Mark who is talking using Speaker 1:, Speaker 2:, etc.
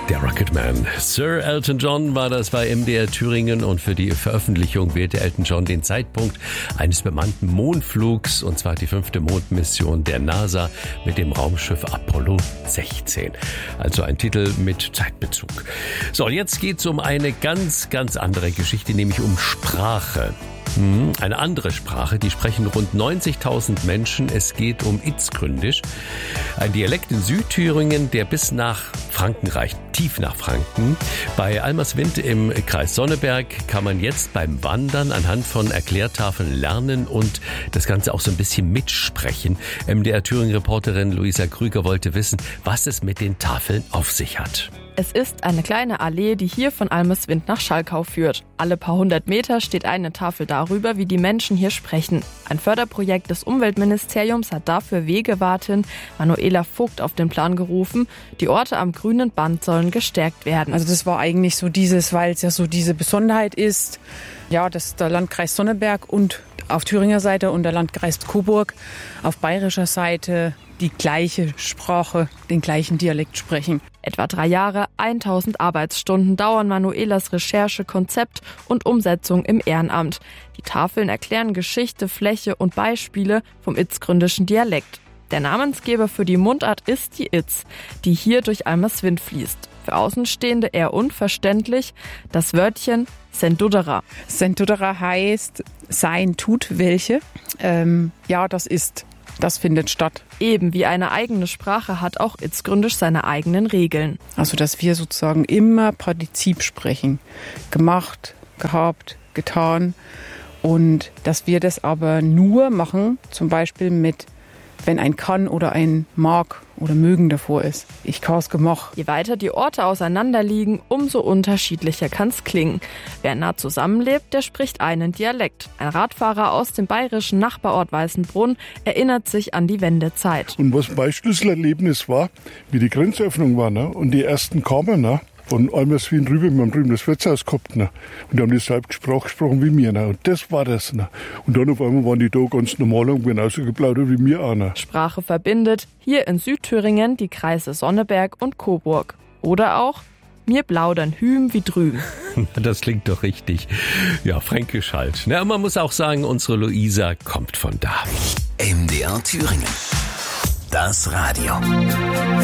Speaker 1: Der Rocketman. Sir Elton John war das bei MDR Thüringen und für die Veröffentlichung wählte Elton John den Zeitpunkt eines bemannten Mondflugs, und zwar die 5. Mondmission der NASA mit dem Raumschiff Apollo 16. Also ein Titel mit Zeitbezug. So, jetzt geht's um eine ganz, ganz andere Geschichte, nämlich um Sprache. Eine andere Sprache, die sprechen rund 90.000 Menschen. Es geht um Itzgründisch, ein Dialekt in Südthüringen, der bis nach Franken reicht, tief nach Franken. Bei Almerswind im Kreis Sonneberg kann man jetzt beim Wandern anhand von Erklärtafeln lernen und das Ganze auch so ein bisschen mitsprechen. MDR Thüringen-Reporterin Luisa Krüger wollte wissen, was es mit den Tafeln auf sich hat.
Speaker 2: Es ist eine kleine Allee, die hier von Almerswind nach Schalkau führt. Alle paar 100 Meter steht eine Tafel darüber, wie die Menschen hier sprechen. Ein Förderprojekt des Umweltministeriums hat dafür Wegewartin Manuela Vogt auf den Plan gerufen. Die Orte am grünen Band sollen gestärkt werden.
Speaker 3: Also das war eigentlich so dieses, weil es ja so diese Besonderheit ist, ja, dass der Landkreis Sonneberg und auf Thüringer Seite und der Landkreis Coburg auf bayerischer Seite die gleiche Sprache, den gleichen Dialekt sprechen.
Speaker 2: Etwa 3 Jahre, 1000 Arbeitsstunden dauern Manuelas Recherche, Konzept und Umsetzung im Ehrenamt. Die Tafeln erklären Geschichte, Fläche und Beispiele vom itzgründischen Dialekt. Der Namensgeber für die Mundart ist die Itz, die hier durch Almerswind fließt. Für Außenstehende eher unverständlich das Wörtchen Sendudera.
Speaker 3: Sendudera heißt sein tut welche. Ja, das ist. Das findet statt.
Speaker 2: Eben wie eine eigene Sprache hat auch Itzgründisch seine eigenen Regeln.
Speaker 3: Also, dass wir sozusagen immer Partizip sprechen. Gemacht, gehabt, getan. Und dass wir das aber nur machen, zum Beispiel mit, wenn ein kann oder ein mag oder mögen davor ist. Ich kann's gemacht.
Speaker 2: Je weiter die Orte auseinander liegen, umso unterschiedlicher kann's klingen. Wer nah zusammenlebt, der spricht einen Dialekt. Ein Radfahrer aus dem bayerischen Nachbarort Weißenbrunn erinnert sich an die Wendezeit.
Speaker 4: Und was mein Schlüsselerlebnis war, wie die Grenzöffnung war, ne? Und die ersten kamen, von Almerswind rüber, wir haben drüben das Wirtshaus gehabt, und die haben dieselbe Sprache gesprochen wie mir, und das war das, Und dann auf einmal waren die da ganz normal und genauso geplaudert wie mir auch,
Speaker 2: Sprache verbindet hier in Südthüringen die Kreise Sonneberg und Coburg. Oder auch mir plaudern hüm wie drüben.
Speaker 1: Das klingt doch richtig. Ja, fränkisch halt. Na, man muss auch sagen, unsere Luisa kommt von da.
Speaker 5: MDR Thüringen. Das Radio.